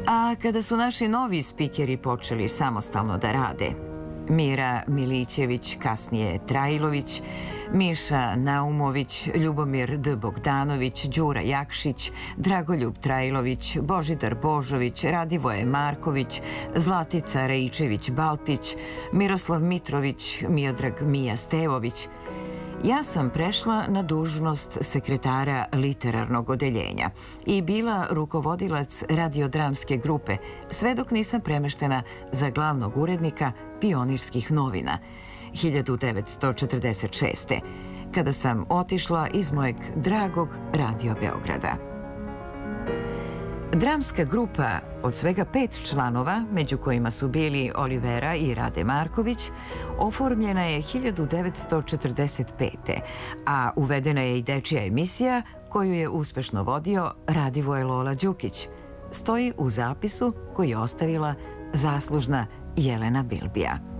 A kada su naši novi spikeri počeli samostalno da rade, Mira Milićević, kasnije Trajlović, Miša Naumović, Ljubomir D. Bogdanović, Đura Jakšić, Dragoljub Trajlović, Božidar Božović, Radivoje Marković, Zlatica Rejčević-Baltić, Miroslav Mitrović, Miodrag Mija Stevović. Ja sam prešla na dužnost sekretara literarnog odeljenja i bila rukovodilac radiodramske grupe, sve dok nisam premeštena za glavnog urednika Pionirskih novina 1946. kada sam otišla iz mojeg dragog Radio Beograda. Dramska grupa od svega 5 članova, među kojima su bili Olivera i Rade Marković, oformljena je 1945. a uvedena je i dečija emisija koju je uspešno vodio Radivoje Lola Đukić. Stoji u zapisu koji je ostavila zaslužna Jelena Bilbija.